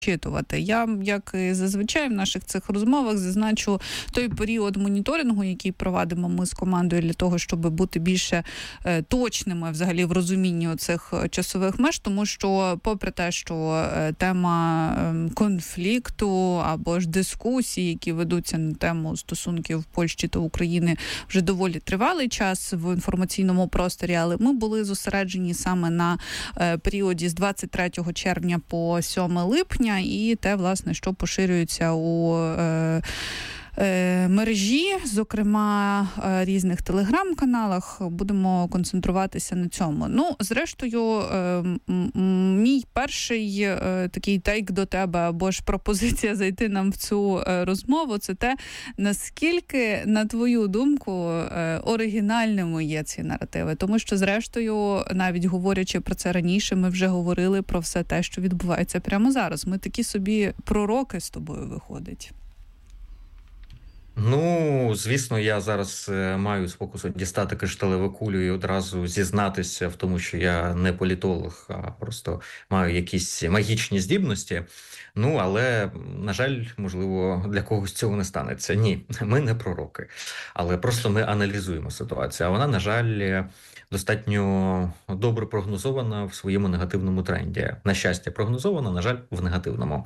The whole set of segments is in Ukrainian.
Читувати. Я, як і зазвичай в наших цих розмовах, зазначу той період моніторингу, який провадимо ми з командою для того, щоб бути більше точними взагалі в розумінні цих часових меж, тому що попри те, що тема конфлікту або ж дискусій, які ведуться на тему стосунків Польщі та України, вже доволі тривалий час в інформаційному просторі, але ми були зосереджені саме на періоді з 23 червня по 7 липня, і те, власне, що поширюється у мережі, зокрема різних телеграм-каналах. Будемо концентруватися на цьому. Ну, зрештою, мій перший такий тейк до тебе, або ж пропозиція зайти нам в цю розмову, це те, наскільки, на твою думку, оригінальними є ці наративи. Тому що, зрештою, навіть говорячи про це раніше, ми вже говорили про все те, що відбувається прямо зараз. Ми такі собі пророки з тобою виходить. Ну, звісно, я зараз маю спокусу дістати кришталеву кулю і одразу зізнатися в тому, що я не політолог, а просто маю якісь магічні здібності. Ну, але, на жаль, можливо, для когось цього не станеться. Ні, ми не пророки, але просто ми аналізуємо ситуацію. А вона, на жаль, достатньо добре прогнозована в своєму негативному тренді. На щастя, прогнозована, на жаль, в негативному.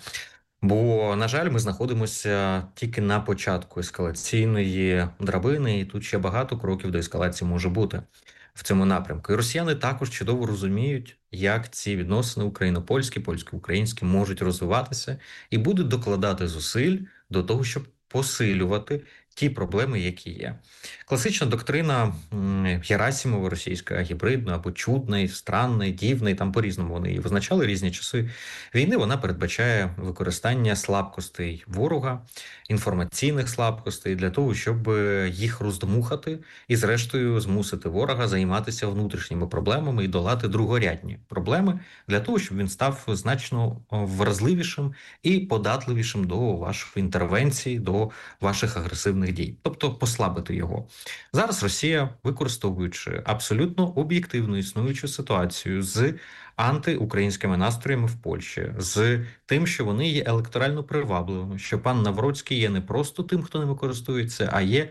Бо, на жаль, ми знаходимося тільки на початку ескалаційної драбини, і тут ще багато кроків до ескалації може бути в цьому напрямку. І росіяни також чудово розуміють, як ці відносини україно-польські, польсько-українські можуть розвиватися і будуть докладати зусиль до того, щоб посилювати ті проблеми, які є. Класична доктрина Герасимова, російська, гібридна або чудний, странний, дивний, там по-різному вони її визначали, різні часи війни, вона передбачає використання слабкостей ворога, інформаційних слабкостей для того, щоб їх роздмухати і зрештою змусити ворога займатися внутрішніми проблемами і долати другорядні проблеми для того, щоб він став значно вразливішим і податливішим до вашої інтервенції, до ваших агресивних дій, тобто послабити його. Зараз Росія, використовуючи абсолютно об'єктивну існуючу ситуацію з антиукраїнськими настроями в Польщі, з тим, що вони є електорально привабливими, що пан Навроцький є не просто тим, хто ними користується, а є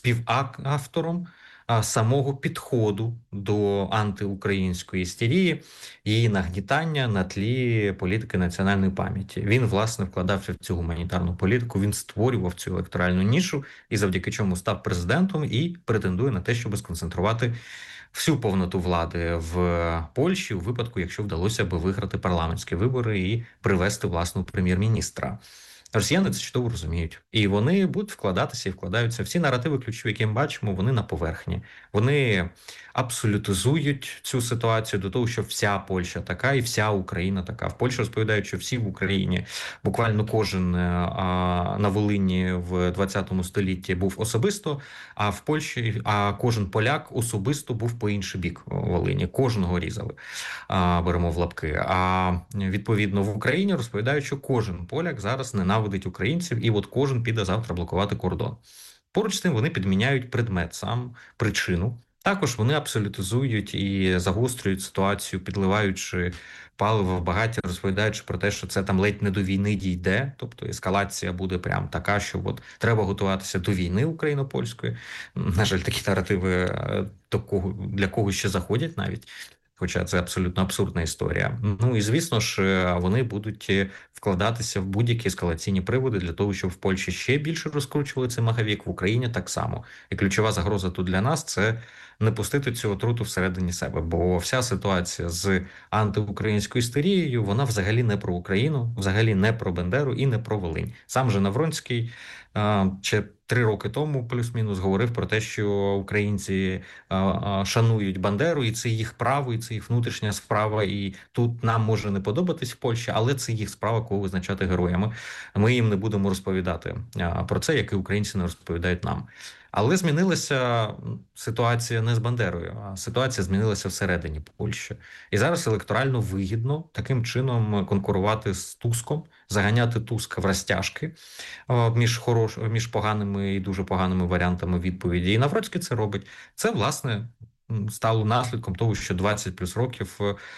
співавтором самого підходу до антиукраїнської істерії, її нагнітання на тлі політики національної пам'яті. Він, власне, вкладався в цю гуманітарну політику, він створював цю електоральну нішу і завдяки чому став президентом і претендує на те, щоб сконцентрувати всю повноту влади в Польщі у випадку, якщо вдалося би виграти парламентські вибори і привести власного прем'єр-міністра. Росіяни це чудово розуміють. І вони будуть вкладатися і вкладаються. Всі наративи ключові, які ми бачимо, вони на поверхні. Вони абсолютизують цю ситуацію до того, що вся Польща така і вся Україна така. В Польщі розповідають, що всі в Україні, буквально кожен на Волині в 20 столітті був особисто, а в Польщі кожен поляк особисто був по інший бік Волині. Кожного різали, беремо в лапки. А відповідно в Україні розповідають, що кожен поляк зараз ненавидить українців, і от кожен піде завтра блокувати кордон. Поруч з тим вони підміняють предмет, сам причину. Також вони абсолютизують і загострюють ситуацію, підливаючи паливо в багаття, розповідаючи про те, що це там ледь не до війни дійде, тобто ескалація буде прям така, що от треба готуватися до війни україно-польської. На жаль, такі наративи для когось ще заходять навіть. Хоча це абсолютно абсурдна історія. Ну і звісно ж, вони будуть вкладатися в будь-які ескалаційні приводи для того, щоб в Польщі ще більше розкручували цей маховік, в Україні так само. І ключова загроза тут для нас – це не пустити цю отруту всередині себе, бо вся ситуація з антиукраїнською істерією, вона взагалі не про Україну, взагалі не про Бендеру і не про Волинь. Сам же Навронський ще 3 роки тому плюс-мінус говорив про те, що українці шанують Бандеру, і це їх право, і це їх внутрішня справа, і тут нам може не подобатись в Польщі, але це їх справа, кого визначати героями. Ми їм не будемо розповідати про це, як і українці не розповідають нам. Але змінилася ситуація не з Бандерою, а ситуація змінилася всередині Польщі. І зараз електорально вигідно таким чином конкурувати з Туском, заганяти Туска в розтяжки між поганими і дуже поганими варіантами відповіді. І Навроцький це робить. Це, власне, стало наслідком того, що 20 плюс років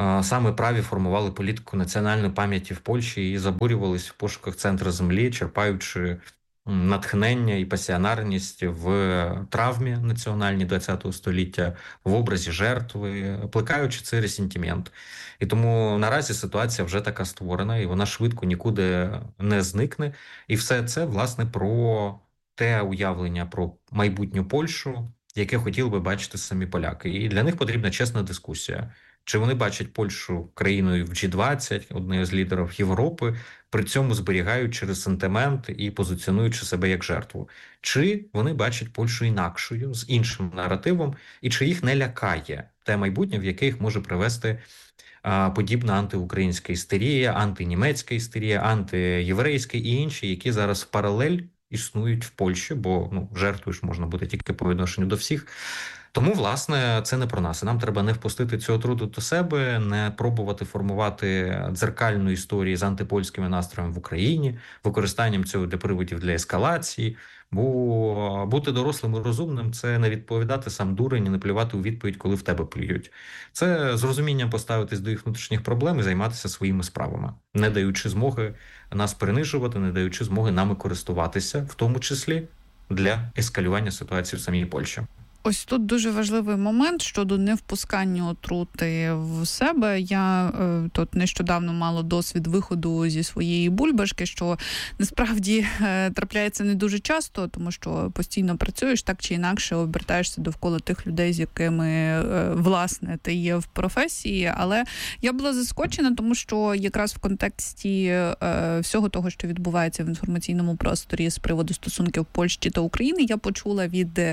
саме праві формували політику національної пам'яті в Польщі і забурювались в пошуках центру землі, черпаючи натхнення і пасіонарність в травмі національній ХХ століття, в образі жертви, плекаючи цей ресентимент. І тому наразі ситуація вже така створена, і вона швидко нікуди не зникне. І все це, власне, про те уявлення про майбутню Польщу, яке хотіли би бачити самі поляки. І для них потрібна чесна дискусія. Чи вони бачать Польщу країною в G20, однією з лідерів Європи, при цьому зберігаючи ресентимент і позиціонуючи себе як жертву? Чи вони бачать Польщу інакшою, з іншим наративом, і чи їх не лякає те майбутнє, в яке їх може привести подібна антиукраїнська істерія, антинімецька істерія, антиєврейська і інші, які зараз в паралель існують в Польщі, бо жертвою ж можна бути тільки по відношенню до всіх. Тому, власне, це не про нас. І нам треба не впустити цю отруту до себе, не пробувати формувати дзеркальну історію з антипольськими настроями в Україні, використанням цього для приводів для ескалації. Бо бути дорослим і розумним – це не відповідати сам дурень і не плювати у відповідь, коли в тебе плюють. Це з розумінням поставитись до їх внутрішніх проблем і займатися своїми справами, не даючи змоги нас принижувати, не даючи змоги нами користуватися, в тому числі для ескалювання ситуації в самій Польщі. Ось тут дуже важливий момент щодо невпускання отрути в себе. Я тут нещодавно мала досвід виходу зі своєї бульбашки, що насправді трапляється не дуже часто, тому що постійно працюєш, так чи інакше обертаєшся довкола тих людей, з якими, власне, ти є в професії. Але я була заскочена, тому що якраз в контексті всього того, що відбувається в інформаційному просторі з приводу стосунків Польщі та України, я почула від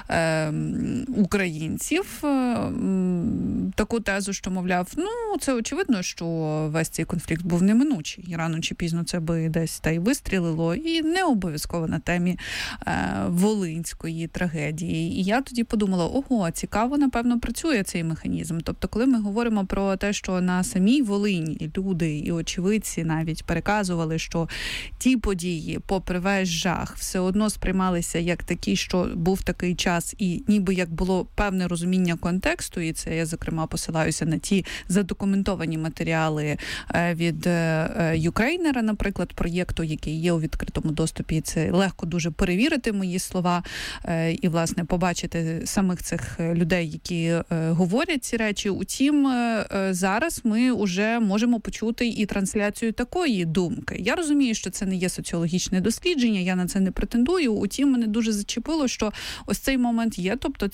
українців таку тезу, що, мовляв, це очевидно, що весь цей конфлікт був неминучий. І рано чи пізно це би десь та й вистрілило. І не обов'язково на темі волинської трагедії. І я тоді подумала, цікаво, напевно, працює цей механізм. Тобто, коли ми говоримо про те, що на самій Волині люди і очевидці навіть переказували, що ті події, попри весь жах, все одно сприймалися як такі, що був такий час і ніби як було певне розуміння контексту, і це я, зокрема, посилаюся на ті задокументовані матеріали від Юкрейнера, наприклад, проєкту, який є у відкритому доступі. Це легко дуже перевірити мої слова і, власне, побачити самих цих людей, які говорять ці речі. Утім, зараз ми вже можемо почути і трансляцію такої думки. Я розумію, що це не є соціологічне дослідження, я на це не претендую. Утім, мене дуже зачепило, що ось цей момент є, тобто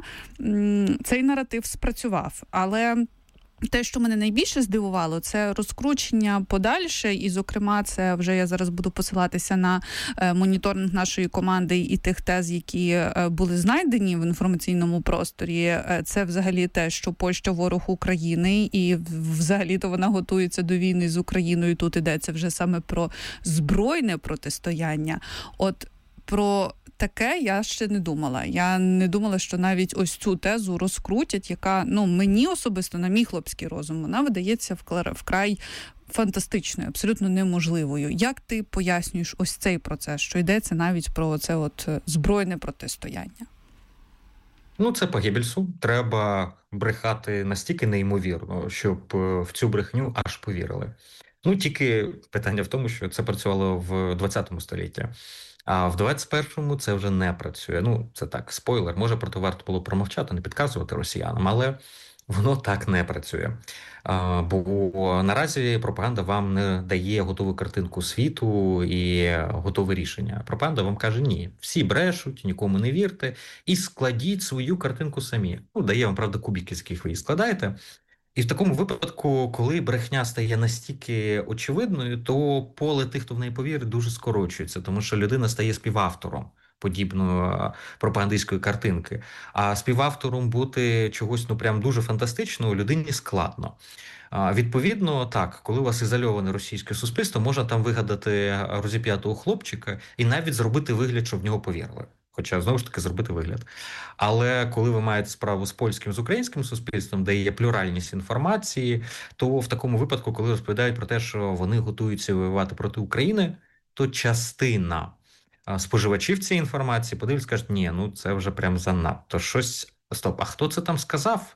цей наратив спрацював. Але те, що мене найбільше здивувало, це розкручення подальше, і, зокрема, це вже я зараз буду посилатися на моніторинг нашої команди і тих тез, які були знайдені в інформаційному просторі. Це взагалі те, що Польща ворог України, і взагалі-то вона готується до війни з Україною. Тут йдеться вже саме про збройне протистояння. От про таке я ще не думала. Я не думала, що навіть ось цю тезу розкрутять, яка, мені особисто, на мій хлопський розум, вона видається вкрай фантастичною, абсолютно неможливою. Як ти пояснюєш ось цей процес, що йдеться навіть про це збройне протистояння? Це по Геббельсу. Треба брехати настільки неймовірно, щоб в цю брехню аж повірили. Тільки питання в тому, що це працювало в 20 столітті. А в 21-му це вже не працює. Це так, спойлер. Може, про то варто було промовчати, не підказувати росіянам, але воно так не працює. Бо наразі пропаганда вам не дає готову картинку світу і готове рішення. Пропаганда вам каже, ні, всі брешуть, нікому не вірте, і складіть свою картинку самі. Дає вам, правда, кубики, з яких ви її складаєте. І в такому випадку, коли брехня стає настільки очевидною, то поле тих, хто в неї повірить, дуже скорочується, тому що людина стає співавтором подібної пропагандистської картинки. А співавтором бути чогось прям дуже фантастичного людині складно. Відповідно, так, коли у вас ізольоване російське суспільство, можна там вигадати розіп'ятого хлопчика і навіть зробити вигляд, що в нього повірили. Хоча, знову ж таки, зробити вигляд. Але коли ви маєте справу з польським, з українським суспільством, де є плюральність інформації, то в такому випадку, коли розповідають про те, що вони готуються воювати проти України, то частина споживачів цієї інформації подивляться, скажуть, ні, це вже прям занадто. Щось, стоп, а хто це там сказав?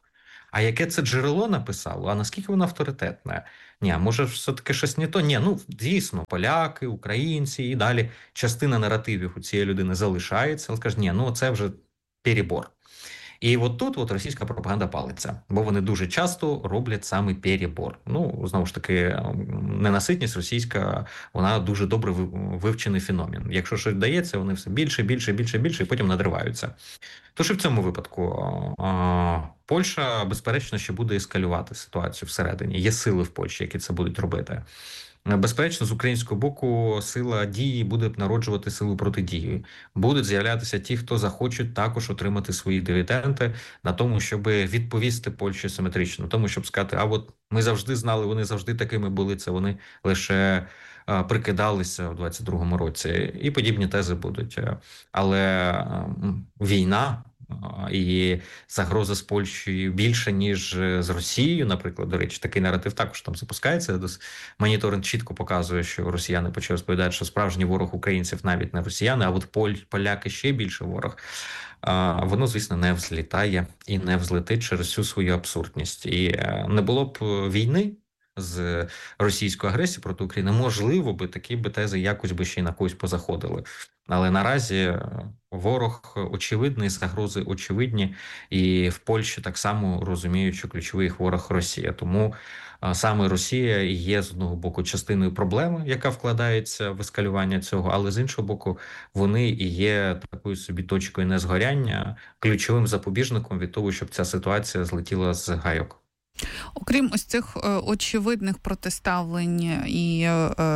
А яке це джерело написало? А наскільки воно авторитетне? Ні, а може все-таки щось не то? Ні, ну дійсно, поляки, українці і далі частина наративів у цієї людини залишається, але скаже, ні, ну це вже перебор. І от тут от російська пропаганда палиться, бо вони дуже часто роблять саме перебор. Ну, знову ж таки, ненаситність російська, вона дуже добре вивчений феномен. Якщо щось вдається, вони все більше, більше, більше, більше, і потім надриваються. Тож і в цьому випадку Польща, безперечно, ще буде ескалювати ситуацію всередині. Є сили в Польщі, які це будуть робити. Безперечно, з українського боку сила дії буде народжувати силу протидії. Будуть з'являтися ті, хто захочуть також отримати свої дивіденди на тому, щоб відповісти Польщі симетрично, тому щоб сказати, а от ми завжди знали, вони завжди такими були. Це вони лише прикидалися в 22-му році, і подібні тези будуть. Але війна. І загроза з Польщею більше, ніж з Росією, наприклад, до речі, такий наратив також там запускається. Моніторинг чітко показує, що росіяни почали розповідати, що справжній ворог українців навіть не росіяни, а от поляки ще більше ворог. Воно, звісно, не взлітає і не взлетить через всю свою абсурдність. І не було б війни з російською агресією проти України, можливо би такі би тези якось би ще й на когось позаходили. Але наразі ворог очевидний, загрози очевидні, і в Польщі так само розуміють, що ключовий їх ворог Росія. Тому саме Росія є з одного боку частиною проблеми, яка вкладається в ескалювання цього, але з іншого боку, вони і є такою собі точкою незгоряння, ключовим запобіжником від того, щоб ця ситуація злетіла з гайок. Окрім ось цих очевидних протиставлень і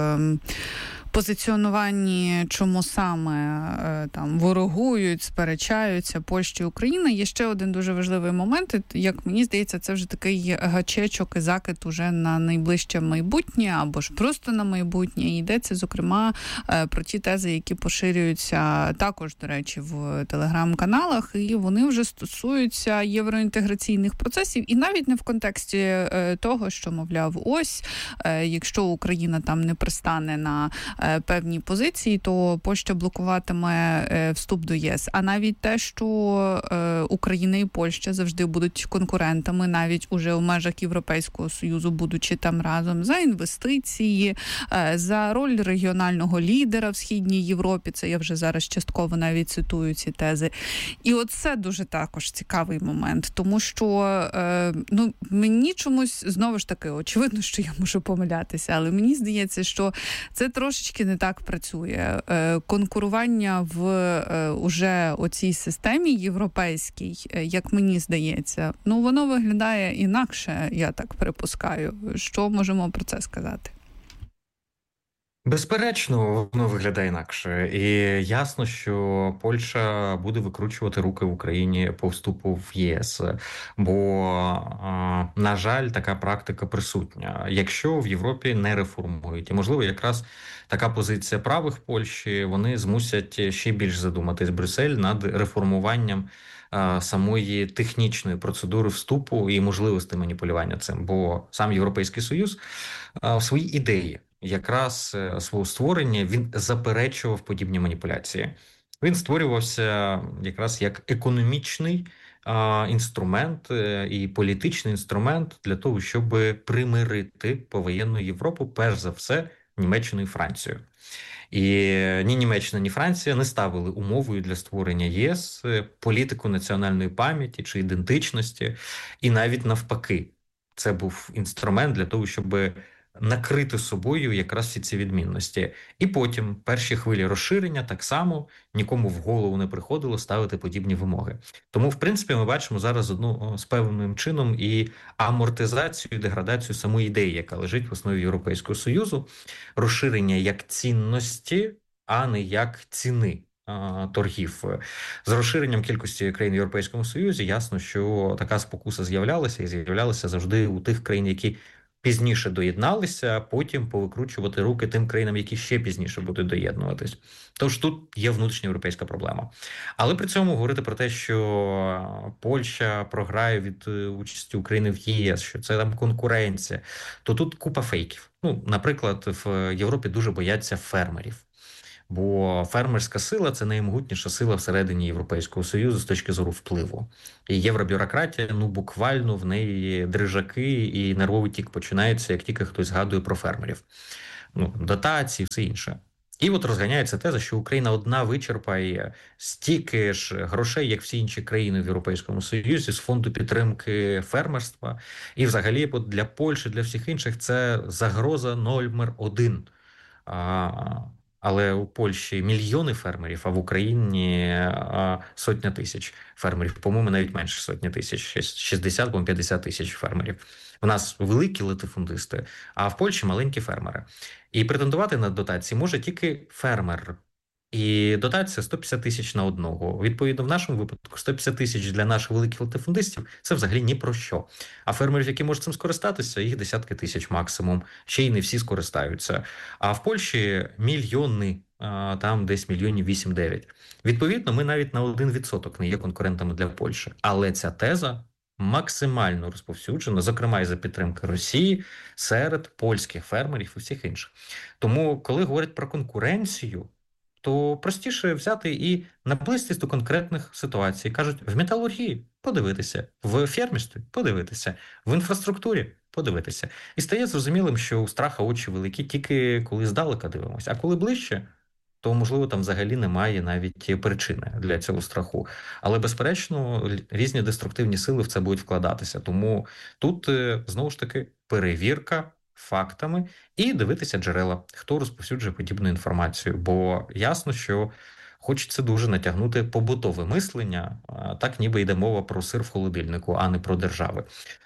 позиціонуванні, чому саме там ворогують, сперечаються Польща і Україна, є ще один дуже важливий момент. Як мені здається, це вже такий гачечок і закид уже на найближче майбутнє, або ж просто на майбутнє. І йдеться, зокрема, про ті тези, які поширюються також, до речі, в телеграм-каналах, і вони вже стосуються євроінтеграційних процесів, і навіть не в контексті того, що, мовляв, ось, якщо Україна там не пристане на певні позиції, то Польща блокуватиме вступ до ЄС. А навіть те, що Україна і Польща завжди будуть конкурентами, навіть уже у межах Європейського Союзу, будучи там разом, за інвестиції, за роль регіонального лідера в Східній Європі. Це я вже зараз частково навіть цитую ці тези. І оце дуже також цікавий момент, тому що мені чомусь, знову ж таки, очевидно, що я можу помилятися, але мені здається, що це трошечки не так працює. Конкурування в уже оцій системі європейській, як мені здається, воно виглядає інакше, я так припускаю. Що можемо про це сказати? Безперечно, воно виглядає інакше. І ясно, що Польща буде викручувати руки в Україні по вступу в ЄС. Бо, на жаль, така практика присутня. Якщо в Європі не реформують, і, можливо, якраз така позиція правих Польщі, вони змусять ще більш задуматись Брюссель над реформуванням самої технічної процедури вступу і можливості маніпулювання цим. Бо сам Європейський Союз в своїй ідеї якраз свого створення він заперечував подібні маніпуляції. Він створювався якраз як економічний інструмент і політичний інструмент для того, щоб примирити повоєнну Європу, перш за все, Німеччину і Францію. І ні Німеччина, ні Франція не ставили умовою для створення ЄС політику національної пам'яті чи ідентичності, і навіть навпаки. Це був інструмент для того, щоб накрити собою якраз всі ці відмінності. І потім перші хвилі розширення так само нікому в голову не приходило ставити подібні вимоги. Тому, в принципі, ми бачимо зараз з певним чином і амортизацію, і деградацію самої ідеї, яка лежить в основі Європейського Союзу, розширення як цінності, а не як ціни торгів. З розширенням кількості країн в Європейському Союзі ясно, що така спокуса з'являлася, і з'являлася завжди у тих країн, які пізніше доєдналися, а потім повикручувати руки тим країнам, які ще пізніше будуть доєднуватись. Тож тут є внутрішньоєвропейська проблема. Але при цьому говорити про те, що Польща програє від участі України в ЄС, що це там конкуренція, то тут купа фейків. Наприклад, в Європі дуже бояться фермерів. Бо фермерська сила це наймогутніша сила всередині Європейського Союзу з точки зору впливу. І євробюрократія, буквально в неї дрижаки і нервовий тік починається, як тільки хтось згадує про фермерів. Дотації, все інше. І от розганяється теза, що Україна одна вичерпає стільки ж грошей, як всі інші країни в Європейському Союзі, з фонду підтримки фермерства. І взагалі для Польщі, для всіх інших це загроза номер один. Але у Польщі мільйони фермерів, а в Україні сотня тисяч фермерів. По-моєму, навіть менше сотні тисяч, 60, 50 тисяч фермерів. У нас великі латифундисти, а в Польщі маленькі фермери. І претендувати на дотації може тільки фермер. І дотація 150 тисяч на одного. Відповідно, в нашому випадку 150 тисяч для наших великих латифундистів – це взагалі ні про що. А фермерів, які можуть цим скористатися, їх десятки тисяч максимум. Ще й не всі скористаються. А в Польщі мільйони, там десь мільйонів 8-9. Відповідно, ми навіть на 1% не є конкурентами для Польщі. Але ця теза максимально розповсюджена, зокрема і за підтримки Росії, серед польських фермерів і всіх інших. Тому, коли говорять про конкуренцію, то простіше взяти і наблизитись до конкретних ситуацій. Кажуть, в металургії подивитися, в фермерстві подивитися, в інфраструктурі подивитися. І стає зрозумілим, що у страха очі великі тільки коли здалека дивимося, а коли ближче, то, можливо, там взагалі немає навіть причини для цього страху. Але, безперечно, різні деструктивні сили в це будуть вкладатися. Тому тут, знову ж таки, перевірка фактами і дивитися джерела, хто розповсюджує подібну інформацію. Бо ясно, що хочеться дуже натягнути побутове мислення, так ніби йде мова про сир в холодильнику, а не про держави.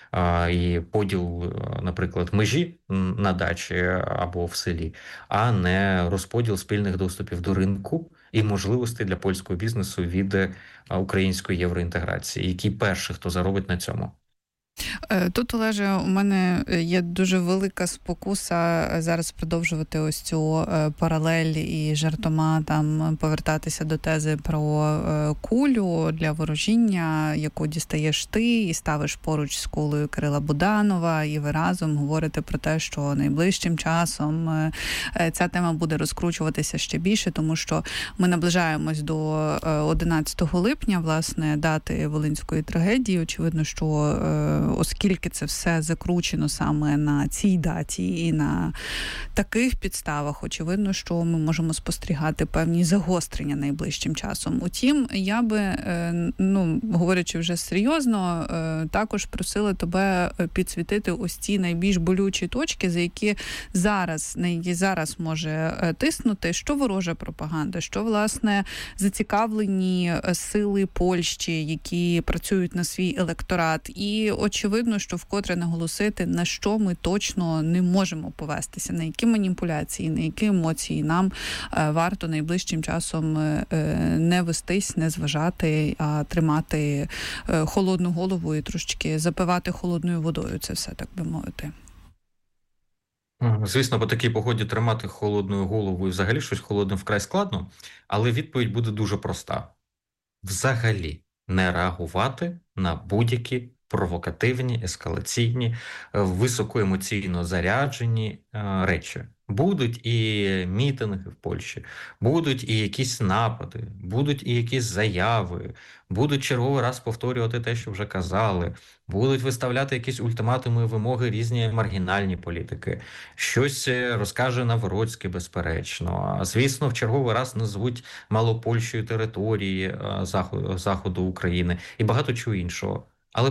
І поділ, наприклад, межі на дачі або в селі, а не розподіл спільних доступів до ринку і можливостей для польського бізнесу від української євроінтеграції, який перший, хто заробить на цьому. Тут, Олеже, у мене є дуже велика спокуса зараз продовжувати ось цю паралель і жартома там повертатися до тези про кулю для ворожіння, яку дістаєш ти і ставиш поруч з кулею Кирила Буданова, і ви разом говорите про те, що найближчим часом ця тема буде розкручуватися ще більше, тому що ми наближаємось до 11 липня, власне, дати Волинської трагедії. Очевидно, що оскільки це все закручено саме на цій даті і на таких підставах, очевидно, що ми можемо спостерігати певні загострення найближчим часом. Утім, я би, говорячи вже серйозно, також просила тебе підсвітити ось ці найбільш болючі точки, на які зараз може тиснути, що ворожа пропаганда, що, власне, зацікавлені сили Польщі, які працюють на свій електорат. І очевидно, що вкотре наголосити, на що ми точно не можемо повестися, на які маніпуляції, на які емоції нам варто найближчим часом не вестись, не зважати, а тримати холодну голову і трошечки запивати холодною водою це все, так би мовити. Звісно, по такій погоді тримати холодною голову і взагалі щось холодним вкрай складно, але відповідь буде дуже проста. Взагалі не реагувати на будь-які провокативні, ескалаційні, високоемоційно заряджені речі. Будуть і мітинги в Польщі, будуть і якісь напади, будуть і якісь заяви, будуть черговий раз повторювати те, що вже казали, будуть виставляти якісь ультиматуми і вимоги різні маргінальні політики. Щось розкаже Навроцький, безперечно. Звісно, в черговий раз назвуть Малопольщею території заходу України і багато чого іншого. Але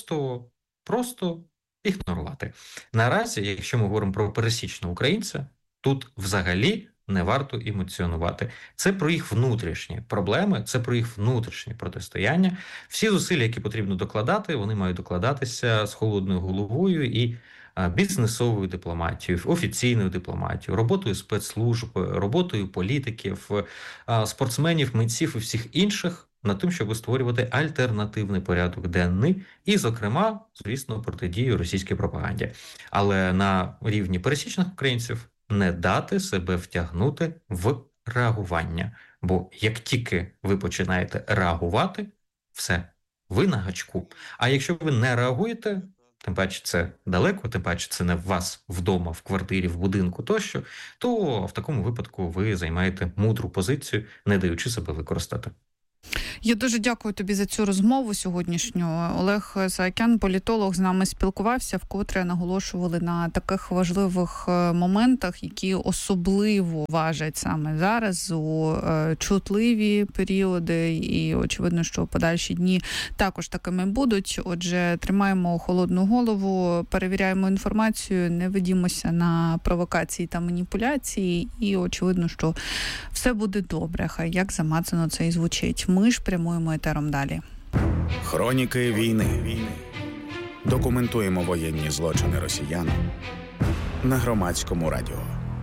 просто ігнорувати. Наразі, якщо ми говоримо про пересічного українця, тут взагалі не варто емоціонувати. Це про їх внутрішні проблеми, це про їх внутрішні протистояння. Всі зусилля, які потрібно докладати, вони мають докладатися з холодною головою і бізнесовою дипломатією, офіційною дипломатією, роботою спецслужб, роботою політиків, спортсменів, митців і всіх інших, над тим, щоб створювати альтернативний порядок денний і, зокрема, звісно, протидію російській пропаганді. Але на рівні пересічних українців не дати себе втягнути в реагування. Бо як тільки ви починаєте реагувати, все, ви на гачку. А якщо ви не реагуєте, тим паче це далеко, тим паче це не в вас вдома, в квартирі, в будинку тощо, то в такому випадку ви займаєте мудру позицію, не даючи себе використати. Я дуже дякую тобі за цю розмову сьогоднішню. Олег Саакян, політолог, з нами спілкувався, вкотре наголошували на таких важливих моментах, які особливо важать саме зараз у чутливі періоди. І очевидно, що подальші дні також такими будуть. Отже, тримаємо холодну голову, перевіряємо інформацію, не ведімося на провокації та маніпуляції. І очевидно, що все буде добре. Хай як замацано це і звучить. Ми ж прямуємо етером далі. Хроніки війни. Документуємо воєнні злочини росіян на Громадському радіо.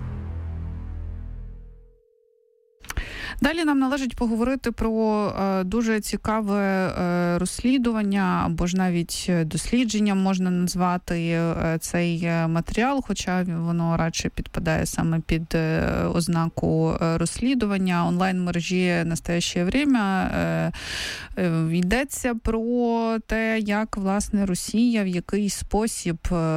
Далі нам належить поговорити про дуже цікаве розслідування, або ж навіть дослідження можна назвати цей матеріал, хоча воно радше підпадає саме під ознаку розслідування. Онлайн-мережі «Настоящее время» йдеться про те, як, власне, Росія в який спосіб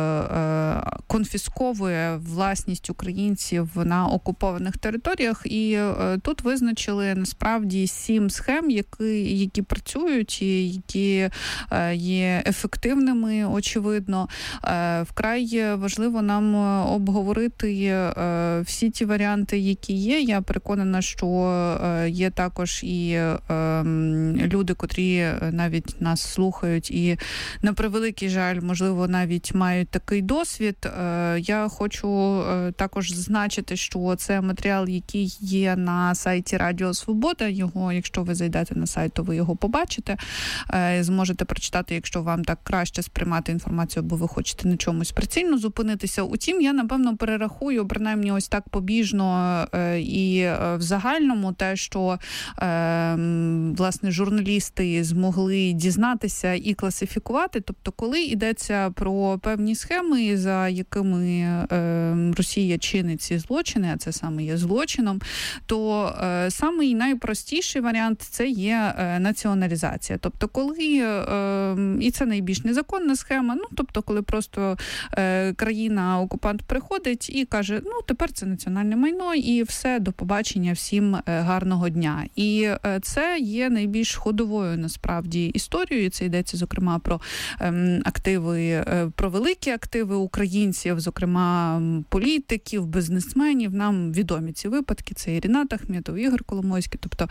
конфісковує власність українців на окупованих територіях. І тут визначили насправді 7 схем, які працюють і які є ефективними, очевидно. Вкрай важливо нам обговорити всі ті варіанти, які є. Я переконана, що є також і люди, котрі навіть нас слухають і, на превеликий жаль, можливо, навіть мають такий досвід. Я хочу також зазначити, що це матеріал, який є на сайті Радіо Свобода. Його, якщо ви зайдете на сайт, то ви його побачите. Зможете прочитати, якщо вам так краще сприймати інформацію, або ви хочете на чомусь прицільно зупинитися. Утім, я, напевно, перерахую, принаймні ось так побіжно і в загальному те, що, власне, журналісти змогли дізнатися і класифікувати. Тобто, коли йдеться про певні схеми, за якими Росія чинить ці злочини, а це саме є злочином, то самий найпростіший варіант – це є націоналізація. Тобто, коли, і це найбільш незаконна схема, тобто, коли просто країна-окупант приходить і каже, тепер це національне майно, і все, до побачення, всім гарного дня. І це є найбільш ходовою, насправді, історією. Це йдеться, зокрема, про активи, про великі активи українців, зокрема, політиків, бізнесменів. Нам відомі ці випадки. Це і Рінат Ахметов, Ігор Коломойський, тобто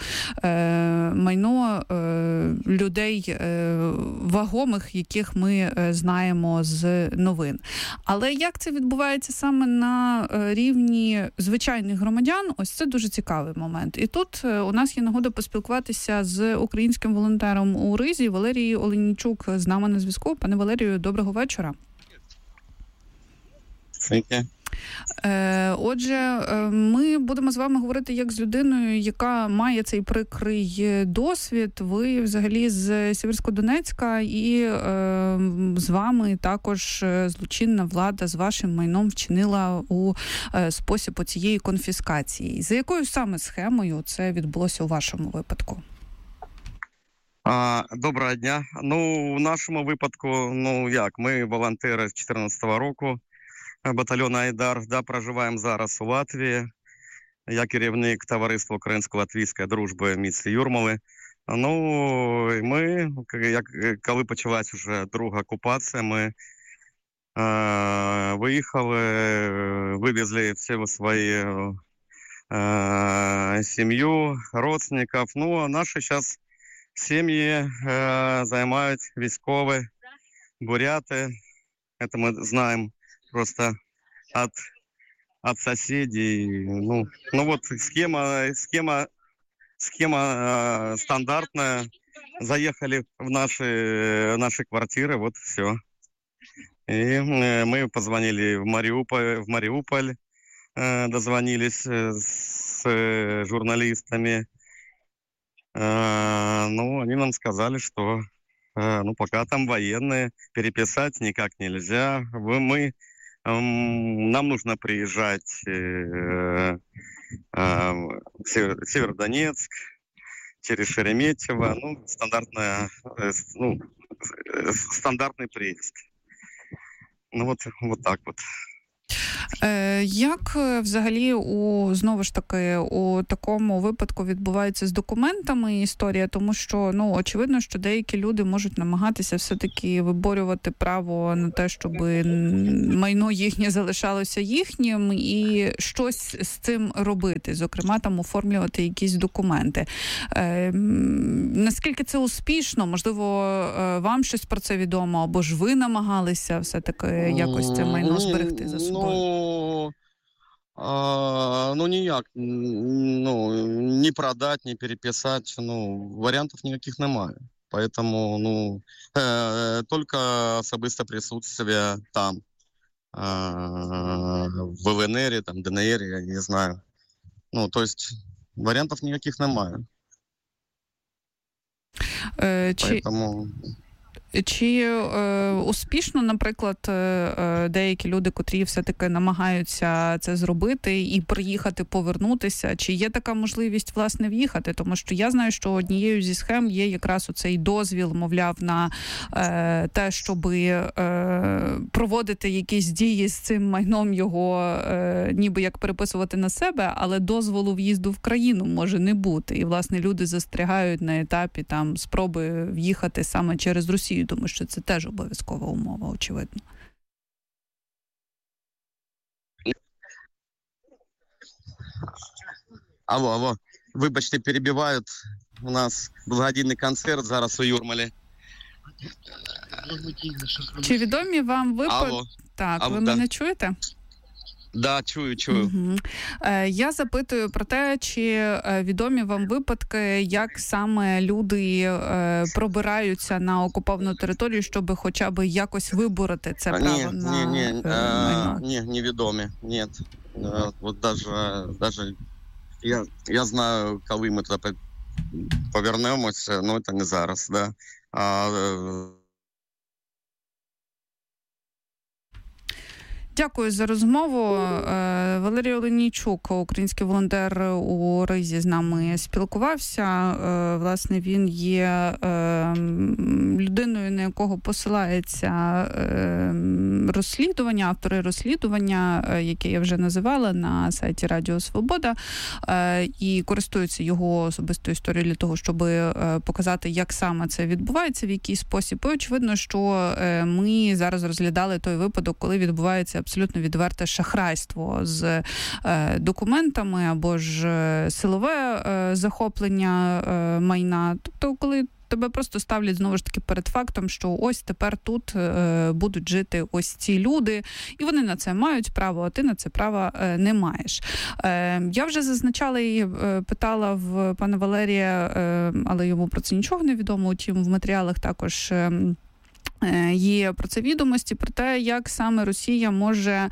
майно людей вагомих, яких ми знаємо з новин. Але як це відбувається саме на рівні звичайних громадян, ось це дуже цікавий момент. І тут у нас є нагода поспілкуватися з українським волонтером у Ризі Валерією Оленійчук з нами на зв'язку. Пане Валерію, доброго вечора. Отже, ми будемо з вами говорити як з людиною, яка має цей прикрий досвід. Ви взагалі з Сєвєрськодонецька, і з вами також злочинна влада з вашим майном вчинила у спосіб оцієї конфіскації. За якою саме схемою це відбулося у вашому випадку? Доброго дня. В нашому випадку, ми волонтери з 2014 року. Батальйон «Айдар», проживаємо зараз у Латвії. Я керівник товариства Українсько-Латвійської дружби міста Юрмали. Ми, коли почалась вже друга окупація, ми виїхали, вивезли всю свою сім'ю, родственників. А наші зараз сім'ї займають військові, буряти. Це ми знаємо просто от соседей. Схема стандартная. Заехали в наши квартиры, вот все. И мы позвонили в Мариуполь, дозвонились с журналистами. Они нам сказали, что пока там военные, переписать никак нельзя. Нам нужно приезжать в Северодонецк, через Шереметьево. Стандартный приезд. Ну, вот так вот. Як взагалі знову ж таки у такому випадку відбувається з документами історія? Тому що, очевидно, що деякі люди можуть намагатися все-таки виборювати право на те, щоб майно їхнє залишалося їхнім і щось з цим робити, зокрема, там оформлювати якісь документи. Наскільки це успішно? Можливо, вам щось про це відомо, або ж ви намагалися все-таки якось це майно зберегти за собою? Ніяк. Не продать, не переписать, варіантів ніяких немає. Поэтому, только особисте присутствие там, в ЛНР, там, ДНР, я не знаю. То есть, варіантів ніяких немає. Поэтому... Чи успішно, наприклад, деякі люди, котрі все-таки намагаються це зробити і приїхати, повернутися, чи є така можливість, власне, в'їхати? Тому що я знаю, що однією зі схем є якраз оцей дозвіл, мовляв, на те, щоб проводити якісь дії з цим майном, його ніби як переписувати на себе, але дозволу в'їзду в країну може не бути. І, власне, люди застрягають на етапі там спроби в'їхати саме через Росію, тому що це теж обов'язкова умова, очевидно. Алло. Вибачте, перебивають. У нас благодійний концерт зараз у Юрмалі. Чи відомі вам випадки? Так, ви мене чуєте? Да, чую. Угу. Я запитую про те, чи відомі вам випадки, як саме люди пробираються на окуповану територію, щоб хоча б якось вибороти це право на майно? Ні, невідомі. Ні. Вот даже я знаю, коли ми туди повернемося, це не зараз, да. Дякую за розмову. Валерій Оленійчук, український волонтер у Ризі, з нами спілкувався. Власне, він є людиною, на якого посилається розслідування, автори розслідування, яке я вже називала на сайті Радіо Свобода, і користуються його особистою історією для того, щоб показати, як саме це відбувається, в який спосіб. І очевидно, що ми зараз розглядали той випадок, коли відбувається абсолютно відверте шахрайство з документами або ж силове захоплення майна. Тобто, коли тебе просто ставлять, знову ж таки, перед фактом, що ось тепер тут будуть жити ось ці люди, і вони на це мають право, а ти на це права не маєш. Я вже зазначала і питала в пана Валерія, але йому про це нічого не відомо, утім в матеріалах також є про це відомості, про те, як саме Росія може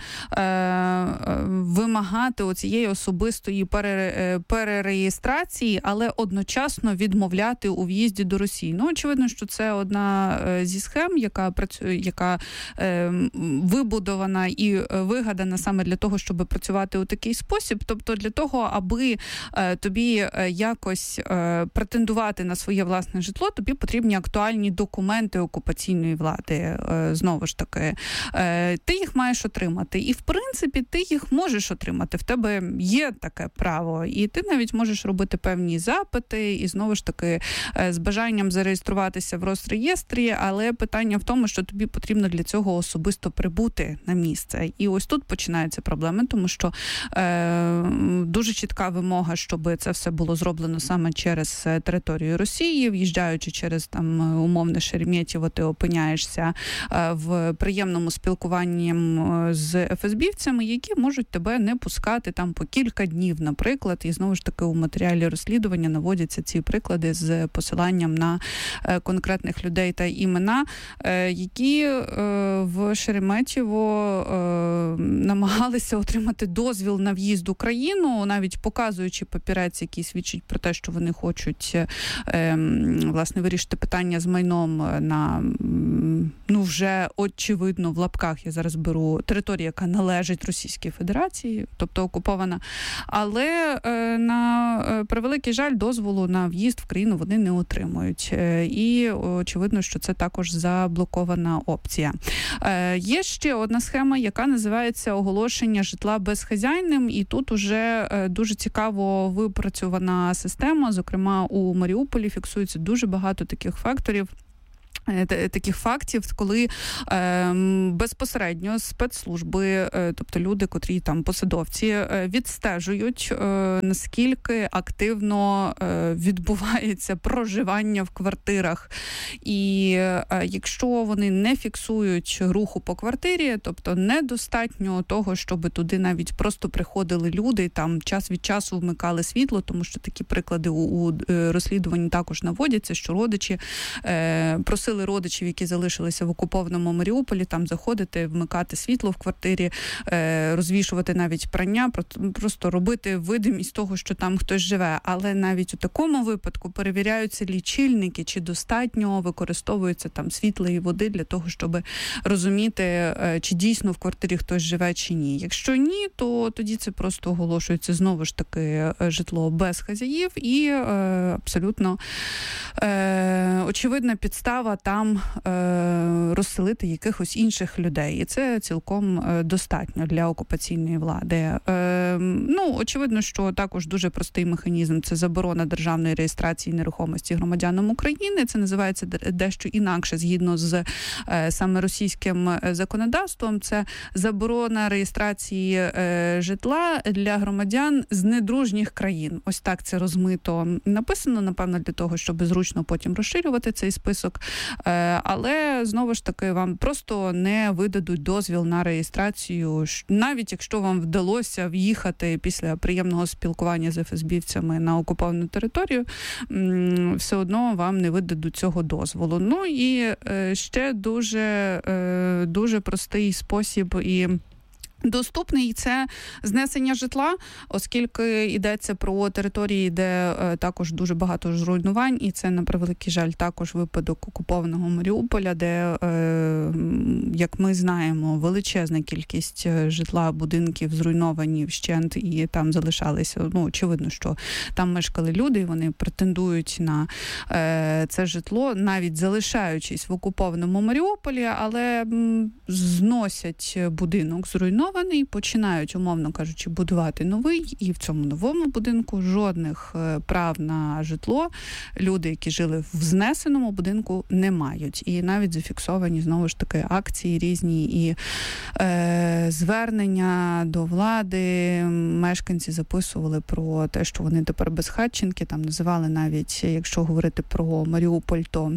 вимагати оцієї особистої перереєстрації, але одночасно відмовляти у в'їзді до Росії. Очевидно, що це одна зі схем, яка працює, яка вибудована і вигадана саме для того, щоб працювати у такий спосіб. Тобто для того, аби тобі якось претендувати на своє власне житло, тобі потрібні актуальні документи окупаційної влади, знову ж таки. Ти їх маєш отримати. І, в принципі, ти їх можеш отримати. В тебе є таке право. І ти навіть можеш робити певні запити, і, знову ж таки, з бажанням зареєструватися в Росреєстрі, але питання в тому, що тобі потрібно для цього особисто прибути на місце. І ось тут починаються проблеми, тому що дуже чітка вимога, щоб це все було зроблено саме через територію Росії, в'їжджаючи через там умовне Шереметьєво, ти опиняєшся в приємному спілкуванні з ФСБівцями, які можуть тебе не пускати там по кілька днів, наприклад. І знову ж таки у матеріалі розслідування наводяться ці приклади з посиланням на конкретних людей та імена, які в Шереметьєво намагалися отримати дозвіл на в'їзд в Україну, навіть показуючи папірець, який свідчить про те, що вони хочуть власне вирішити питання з майном на вже очевидно в лапках, я зараз беру територію, яка належить Російській Федерації, тобто окупована, але на превеликий жаль дозволу на в'їзд в країну вони не отримують. І очевидно, що це також заблокована опція. Є ще одна схема, яка називається оголошення житла безхазяйним, і тут уже дуже цікаво випрацьована система, зокрема у Маріуполі фіксується дуже багато таких фактів, коли безпосередньо спецслужби, тобто люди, котрі там посадовці, відстежують, наскільки активно відбувається проживання в квартирах. І якщо вони не фіксують руху по квартирі, тобто недостатньо того, щоб туди навіть просто приходили люди і там час від часу вмикали світло, тому що такі приклади у розслідуванні також наводяться, що родичі просили родичів, які залишилися в окупованому Маріуполі, там заходити, вмикати світло в квартирі, розвішувати навіть прання, просто робити видимість того, що там хтось живе. Але навіть у такому випадку перевіряються лічильники, чи достатньо використовується там світла і води для того, щоб розуміти, чи дійсно в квартирі хтось живе, чи ні. Якщо ні, то тоді це просто оголошується знову ж таки житло без хазяїв і абсолютно очевидна підстава там розселити якихось інших людей. І це цілком достатньо для окупаційної влади. Очевидно, що також дуже простий механізм – це заборона державної реєстрації нерухомості громадянам України. Це називається дещо інакше, згідно з саме російським законодавством. Це заборона реєстрації житла для громадян з недружніх країн. Ось так це розмито написано, напевно, для того, щоб зручно потім розширювати цей список. Але, знову ж таки, вам просто не видадуть дозвіл на реєстрацію, навіть якщо вам вдалося в'їхати після приємного спілкування з ФСБівцями на окуповану територію, все одно вам не видадуть цього дозволу. Ну і ще дуже простий спосіб і доступний – це знесення житла, оскільки йдеться про території, де також дуже багато зруйнувань, і це, на превеликий жаль, також випадок окупованого Маріуполя, де, як ми знаємо, величезна кількість житла, будинків зруйновані вщент, і там залишалися, очевидно, що там мешкали люди, і вони претендують на це житло, навіть залишаючись в окупованому Маріуполі, але зносять будинок зруйнований, починають, умовно кажучи, будувати новий, і в цьому новому будинку жодних прав на житло люди, які жили в знесеному будинку, не мають. І навіть зафіксовані, знову ж таки, акції різні і звернення до влади. Мешканці записували про те, що вони тепер безхатченки, там називали навіть, якщо говорити про Маріуполь, то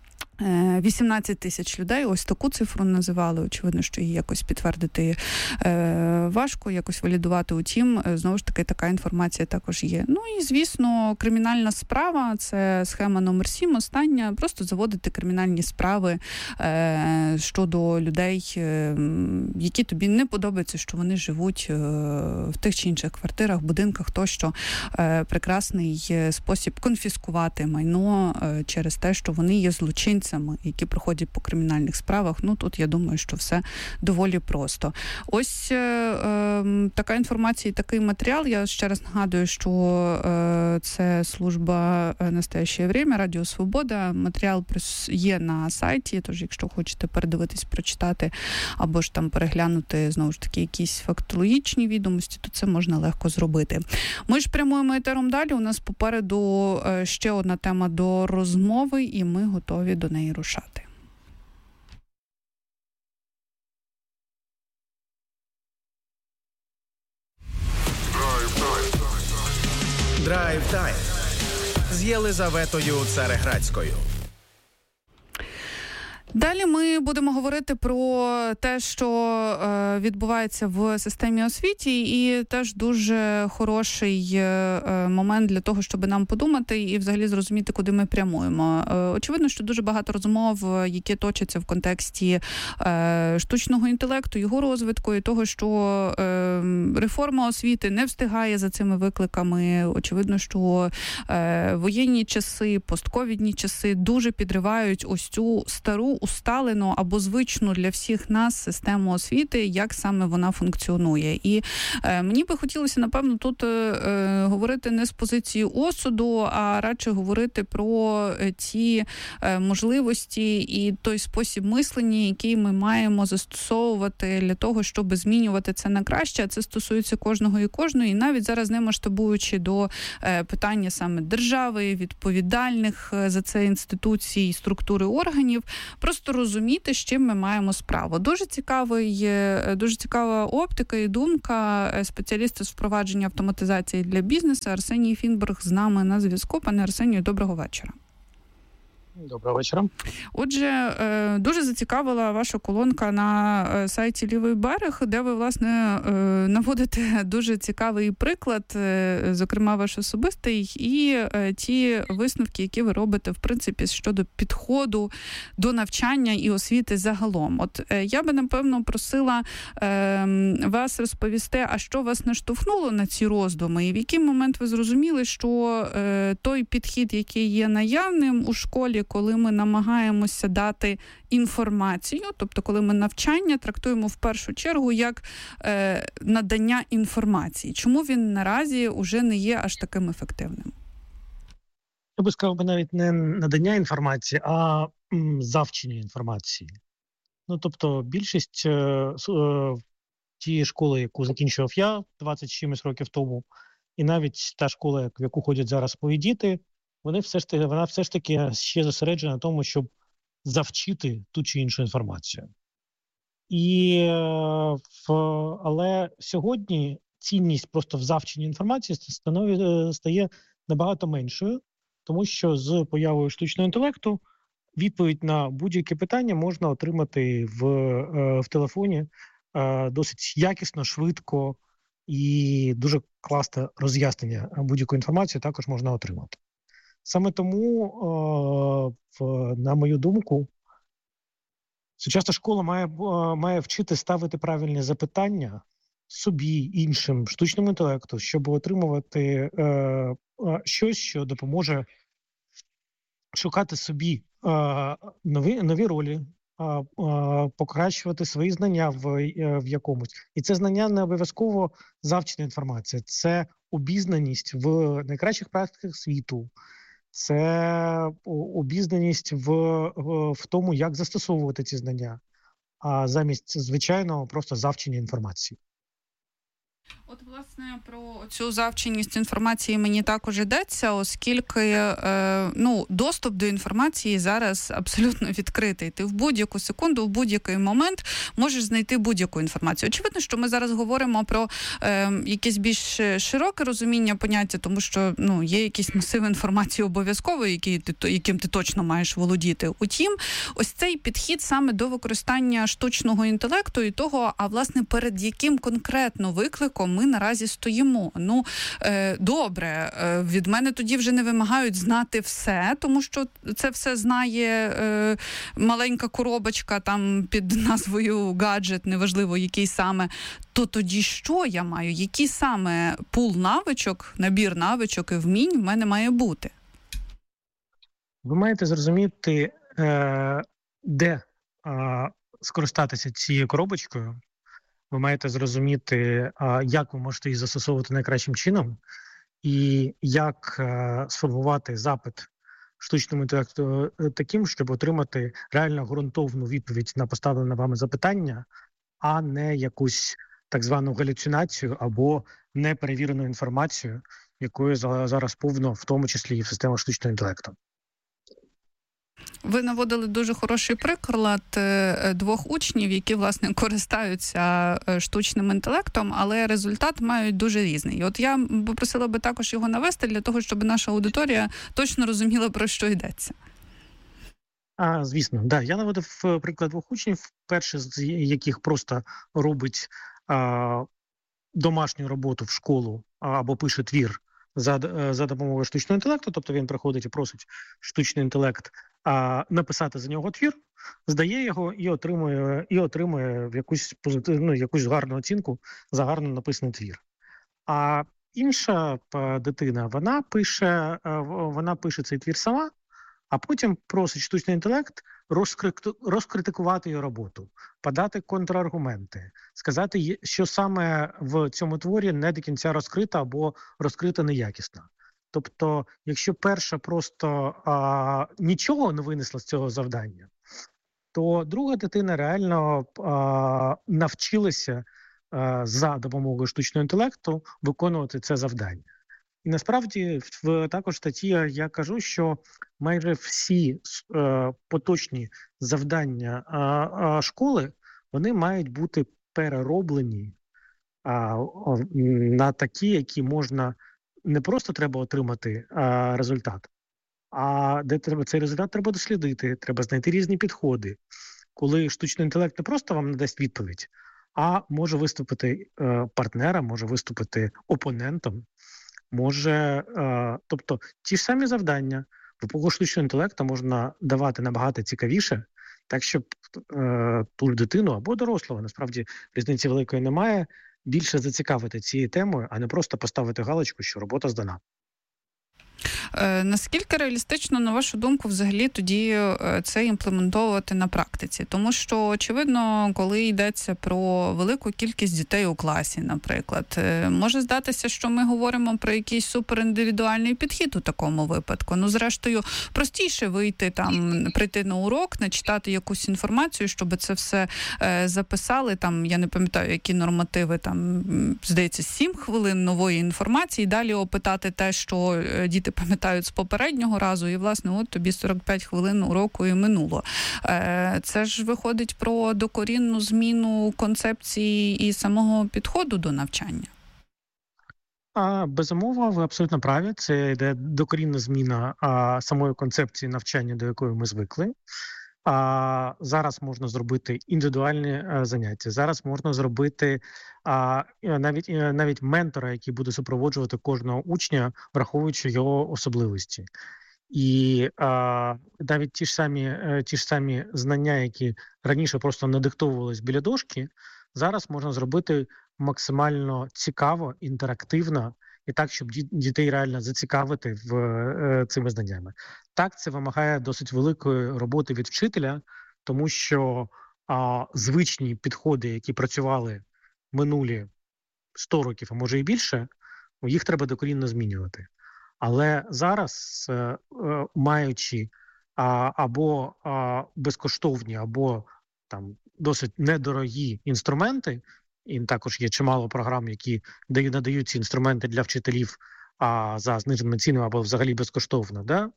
18 тисяч людей, ось таку цифру називали. Очевидно, що її якось підтвердити важко, якось валідувати. Утім, знову ж таки, така інформація також є. Ну і, звісно, кримінальна справа – це схема номер 7, остання. Просто заводити кримінальні справи щодо людей, які тобі не подобається, що вони живуть в тих чи інших квартирах, будинках тощо. Прекрасний спосіб конфіскувати майно через те, що вони є злочинцями, які проходять по кримінальних справах. Тут, я думаю, що все доволі просто. Ось така інформація і такий матеріал. Я ще раз нагадую, що це служба «Настояще время», Радіо Свобода. Матеріал є на сайті, тож якщо хочете передивитись, прочитати, або ж там переглянути, знову ж таки, якісь фактологічні відомості, то це можна легко зробити. Ми ж прямуємо етером далі. У нас попереду ще одна тема до розмови, і ми готові до неї рушати. Драйв-тайм з Єлизаветою Цареградською. Далі ми будемо говорити про те, що відбувається в системі освіті, і теж дуже хороший момент для того, щоб нам подумати і взагалі зрозуміти, куди ми прямуємо. Очевидно, що дуже багато розмов, які точаться в контексті штучного інтелекту, його розвитку і того, що реформа освіти не встигає за цими викликами. Очевидно, що воєнні часи, постковідні часи дуже підривають ось цю стару усталену або звичну для всіх нас систему освіти, як саме вона функціонує. І мені би хотілося, напевно, тут говорити не з позиції осуду, а радше говорити про ті можливості і той спосіб мислення, який ми маємо застосовувати для того, щоб змінювати це на краще. Це стосується кожного і кожної, і навіть зараз не масштабуючи до питання саме держави, відповідальних за це інституцій, структури органів, просто розуміти, з чим ми маємо справу. Дуже цікава оптика і думка спеціаліста з впровадження автоматизації для бізнесу Арсеній Фінберг з нами на зв'язку. Пане Арсенію, доброго вечора. Доброго вечора. Отже, дуже зацікавила ваша колонка на сайті «Лівий берег», де ви, власне, наводите дуже цікавий приклад, зокрема ваш особистий, і ті висновки, які ви робите, в принципі, щодо підходу до навчання і освіти загалом. От я би, напевно, просила вас розповісти, а що вас наштовхнуло на ці роздуми, і в який момент ви зрозуміли, що той підхід, який є наявним у школі, коли ми намагаємося дати інформацію, тобто коли ми навчання трактуємо в першу чергу як надання інформації. Чому він наразі уже не є аж таким ефективним? Я би сказав, навіть не надання інформації, а завчення інформації. Ну, тобто більшість тієї школи, яку закінчував я 20 чимось років тому, і навіть та школа, в яку ходять зараз мої діти, вона все ж таки ще зосереджена на тому, щоб завчити ту чи іншу інформацію. Але сьогодні цінність просто в завченні інформації стає набагато меншою, тому що з появою штучного інтелекту відповідь на будь-яке питання можна отримати в телефоні досить якісно, швидко, і дуже класне роз'яснення будь-якої інформації також можна отримати. Саме тому, на мою думку, сучасна школа має вчити ставити правильні запитання собі, іншим, штучному інтелекту, щоб отримувати щось, що допоможе шукати собі нові ролі, покращувати свої знання в якомусь. І це знання не обов'язково завчена інформація, це обізнаність в найкращих практиках світу, це обізнаність в тому, як застосовувати ці знання, а замість звичайного просто завчення інформації. От, власне, про цю завченість інформації мені також йдеться, оскільки доступ до інформації зараз абсолютно відкритий. Ти в будь-яку секунду, в будь-який момент можеш знайти будь-яку інформацію. Очевидно, що ми зараз говоримо про якесь більш широке розуміння поняття, тому що є якийсь масив інформації обов'язкової, яким ти точно маєш володіти. Утім, ось цей підхід саме до використання штучного інтелекту і того, а власне перед яким конкретно викликом ми наразі стоїмо. Добре, від мене тоді вже не вимагають знати все, тому що це все знає маленька коробочка там під назвою гаджет, неважливо який саме. То тоді що я маю? Який саме пул навичок, набір навичок і вмінь в мене має бути? Ви маєте зрозуміти, де скористатися цією коробочкою. Ви маєте зрозуміти, як ви можете її застосовувати найкращим чином, і як сформувати запит штучному інтелекту таким, щоб отримати реально ґрунтовну відповідь на поставлене вами запитання, а не якусь так звану галюцинацію або неперевірену інформацію, якою зараз повно, в тому числі і в системах штучного інтелекту. Ви наводили дуже хороший приклад двох учнів, які, власне, користаються штучним інтелектом, але результат мають дуже різний. І от я попросила би також його навести для того, щоб наша аудиторія точно розуміла, про що йдеться. Звісно, да. Я наводив приклад двох учнів, перший з яких просто робить домашню роботу в школу або пише твір за допомогою штучного інтелекту, тобто він приходить і просить штучний інтелект написати за нього твір, здає його і отримує якусь гарну оцінку за гарно написаний твір. А інша дитина, вона пише цей твір сама, а потім просить штучний інтелект розкритикувати її роботу, подати контраргументи, сказати, що саме в цьому творі не до кінця розкрито або розкрито неякісно. Тобто, якщо перша просто нічого не винесла з цього завдання, то друга дитина реально навчилася за допомогою штучного інтелекту виконувати це завдання. І насправді також статті я кажу, що майже всі поточні завдання школи, вони мають бути перероблені на такі, які можна, не просто треба отримати результат, а де цей результат треба дослідити, треба знайти різні підходи. Коли штучний інтелект не просто вам надасть відповідь, а може виступити партнером, може виступити опонентом, тобто ті ж самі завдання в епоху штучного інтелекту можна давати набагато цікавіше, так щоб ту дитину або дорослого, насправді різниці великої немає, більше зацікавити цією темою, а не просто поставити галочку, що робота здана. Наскільки реалістично, на вашу думку, взагалі тоді це імплементовувати на практиці? Тому що, очевидно, коли йдеться про велику кількість дітей у класі, наприклад, може здатися, що ми говоримо про якийсь суперіндивідуальний підхід у такому випадку. Ну, зрештою, простіше прийти на урок, начитати якусь інформацію, щоб це все записали, я не пам'ятаю, які нормативи, здається, 7 хвилин нової інформації, далі опитати те, що діти пам'ятають з попереднього разу, і, власне, от тобі 45 хвилин уроку і минуло. Це ж виходить про докорінну зміну концепції і самого підходу до навчання. Безумовно, ви абсолютно праві. Це йде докорінна зміна самої концепції навчання, до якої ми звикли. Зараз можна зробити індивідуальні заняття. Зараз можна зробити навіть ментора, який буде супроводжувати кожного учня, враховуючи його особливості. І навіть ті ж самі знання, які раніше просто надиктовувались біля дошки, зараз можна зробити максимально цікаво, інтерактивно, і так, щоб дітей реально зацікавити цими знаннями. Так, це вимагає досить великої роботи від вчителя, тому що звичні підходи, які працювали минулі 100 років, а може і більше, їх треба докорінно змінювати. Але зараз, маючи або безкоштовні, або досить недорогі інструменти, і також є чимало програм, які надають ці інструменти для вчителів за зниженими цінами або взагалі безкоштовно. Да?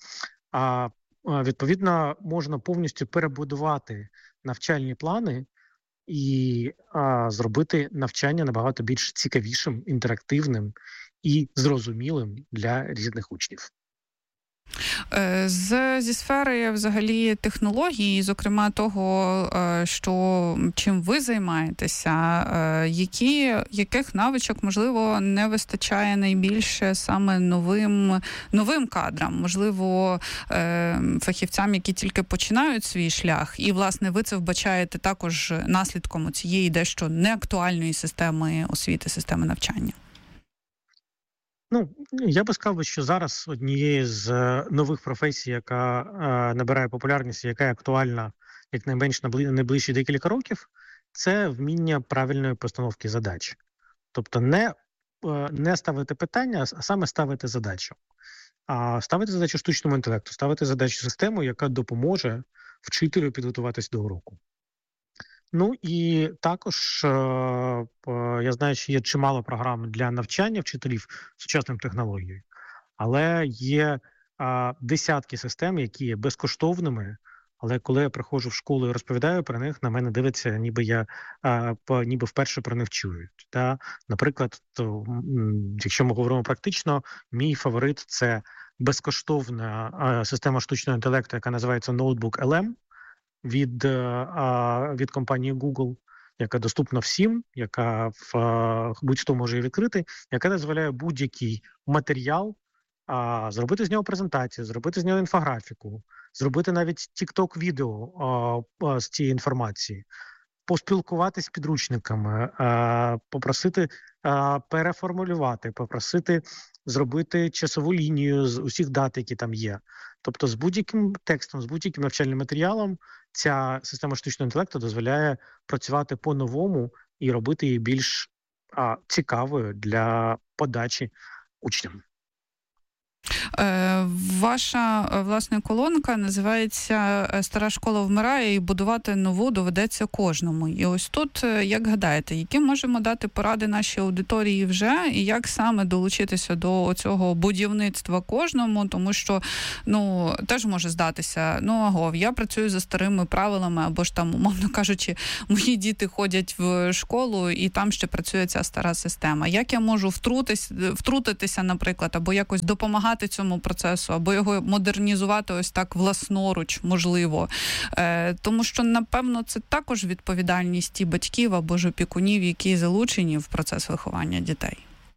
Відповідно, можна повністю перебудувати навчальні плани і зробити навчання набагато більш цікавішим, інтерактивним і зрозумілим для різних учнів. Зі сфери взагалі технологій, зокрема того, чим ви займаєтеся, яких навичок, можливо, не вистачає найбільше саме новим кадрам, можливо, фахівцям, які тільки починають свій шлях, і, власне, ви це вбачаєте також наслідком цієї дещо неактуальної системи освіти, системи навчання? Я би сказав, що зараз однією з нових професій, яка набирає популярність, яка актуальна якнайменш найближчі декілька років, це вміння правильної постановки задач. Тобто не ставити питання, а саме ставити задачу. Ставити задачу штучному інтелекту, ставити задачу систему, яка допоможе вчителю підготуватись до уроку. І також я знаю, що є чимало програм для навчання вчителів сучасним технологією, але є десятки систем, які є безкоштовними, але коли я приходжу в школу і розповідаю про них, на мене дивиться, ніби вперше про них чують. Наприклад, якщо ми говоримо практично, мій фаворит – це безкоштовна система штучного інтелекту, яка називається Notebook-LM, від компанії Google, яка доступна всім, яка будь-хто може її відкрити, яка дозволяє будь-який матеріал зробити з нього презентацію, зробити з нього інфографіку, зробити навіть TikTok-відео з цієї інформації, поспілкуватися з підручниками, попросити переформулювати, попросити зробити часову лінію з усіх дат, які там є. Тобто з будь-яким текстом, з будь-яким навчальним матеріалом ця система штучного інтелекту дозволяє працювати по-новому і робити її більш цікавою для подачі учням. Ваша, власне, колонка називається «Стара школа вмирає і будувати нову доведеться кожному». І ось тут, як гадаєте, які можемо дати поради нашій аудиторії вже, і як саме долучитися до цього будівництва кожному, тому що, теж може здатися, я працюю за старими правилами, або ж там, умовно кажучи, мої діти ходять в школу, і там ще працює ця стара система. Як я можу втрутитися, наприклад, або якось допомагати цьому процесу, або його модернізувати ось так власноруч, можливо. Тому що, напевно, це також відповідальність і батьків або ж опікунів, які залучені в процес виховання дітей.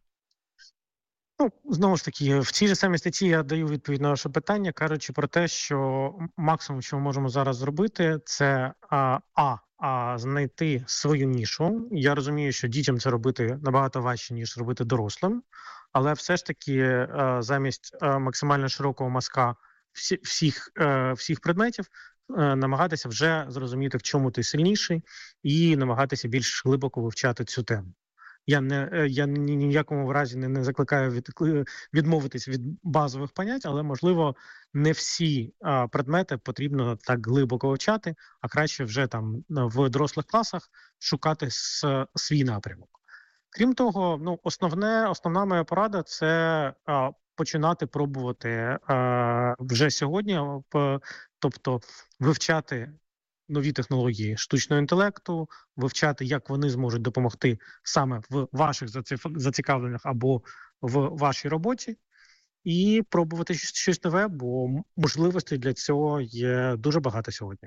Знову ж таки, в цій же самій статті я даю відповідь на ваше питання, кажучи про те, що максимум, що ми можемо зараз зробити, це знайти свою нішу. Я розумію, що дітям це робити набагато важче, ніж робити дорослим, але все ж таки замість максимально широкого мазка всіх предметів намагатися вже зрозуміти, в чому ти сильніший, і намагатися більш глибоко вивчати цю тему. Я ні в якому разі не закликаю відмовитись від базових понять, але, можливо, не всі предмети потрібно так глибоко вивчати, а краще вже там в дорослих класах шукати свій напрямок. Крім того, основна моя порада – це починати пробувати вже сьогодні, тобто вивчати нові технології штучного інтелекту, вивчати, як вони зможуть допомогти саме в ваших зацікавленнях або в вашій роботі, і пробувати щось нове, бо можливостей для цього є дуже багато сьогодні.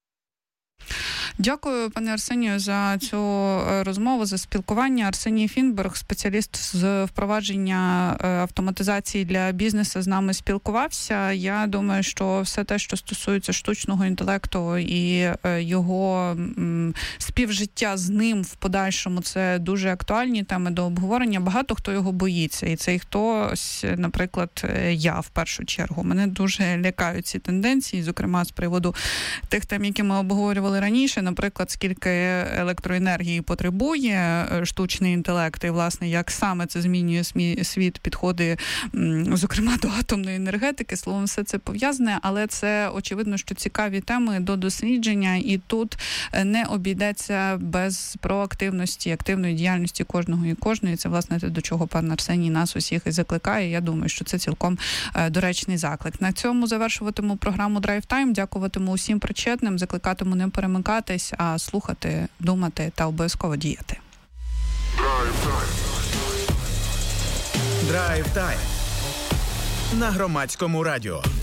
Дякую, пане Арсенію, за цю розмову, за спілкування. Арсеній Фінберг, спеціаліст з впровадження автоматизації для бізнесу, з нами спілкувався. Я думаю, що все те, що стосується штучного інтелекту і його співжиття з ним в подальшому, це дуже актуальні теми до обговорення. Багато хто його боїться. І цей хтось, наприклад, я в першу чергу. Мене дуже лякають ці тенденції, зокрема з приводу тих тем, які ми обговорювали раніше. Наприклад, скільки електроенергії потребує штучний інтелект і, власне, як саме це змінює світ, підходи, зокрема, до атомної енергетики. Словом, все це пов'язане, але це, очевидно, що цікаві теми до дослідження, і тут не обійдеться без проактивності, активної діяльності кожного і кожної. Це, власне, те, до чого пан Арсеній нас усіх і закликає. Я думаю, що це цілком доречний заклик. На цьому завершуватиму програму Drive Time. Дякуватиму усім причетним, закликатиму не перемикатись, а слухати, думати та обов'язково діяти. Drive Time на Громадському радіо.